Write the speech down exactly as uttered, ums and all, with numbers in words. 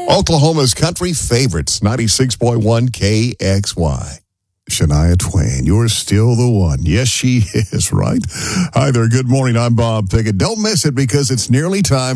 Oklahoma's country favorites, ninety-six point one K X Y. Shania Twain, you're still the one. Yes, she is, right? Hi there, good morning. I'm Bob Pickett. Don't miss it because it's nearly time